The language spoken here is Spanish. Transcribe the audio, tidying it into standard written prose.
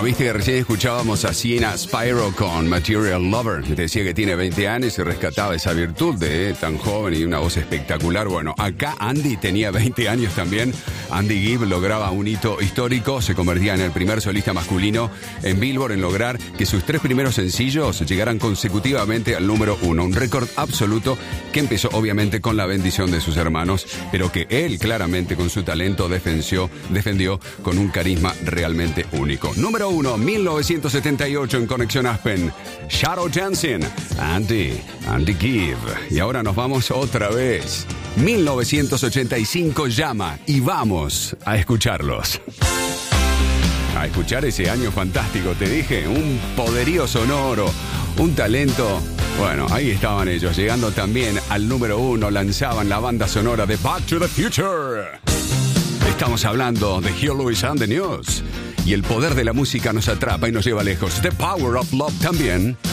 Bueno, viste que recién escuchábamos a Sienna Spyro con Material Lover. Decía que tiene 20 años y rescataba esa virtud de tan joven y una voz espectacular. Bueno, acá Andy tenía 20 años también. Andy Gibb lograba un hito histórico. Se convertía en el primer solista masculino en Billboard en lograr que sus 3 primeros sencillos llegaran consecutivamente al número 1. Un récord absoluto que empezó obviamente con la bendición de sus hermanos, pero que él claramente con su talento defendió con un carisma realmente único. Número 1, 1978 en Conexión Aspen. Shadow Dancing, Andy Gibb. Y ahora nos vamos otra vez. 1985 llama y vamos a escucharlos. A escuchar ese año fantástico, te dije, un poderío sonoro, un talento. Bueno, ahí estaban ellos, llegando también al número 1, lanzaban la banda sonora de Back to the Future. Estamos hablando de Huey Lewis and the News. Y el poder de la música nos atrapa y nos lleva lejos. The Power of Love también.